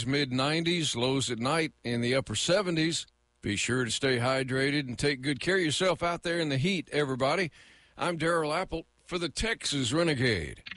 mid-90s, lows at night in the upper 70s. Be sure to stay hydrated and take good care of yourself out there in the heat, everybody. I'm Daryl Apple for the Texas Renegade.